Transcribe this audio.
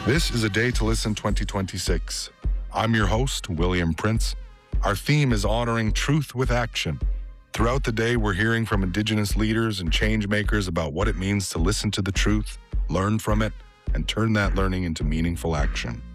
This is A Day to Listen 2026. I'm your host, William Prince. Our theme is honoring truth with action. Throughout the day, we're hearing from Indigenous leaders and change makers about what it means to listen to the truth, learn from it, and turn that learning into meaningful action.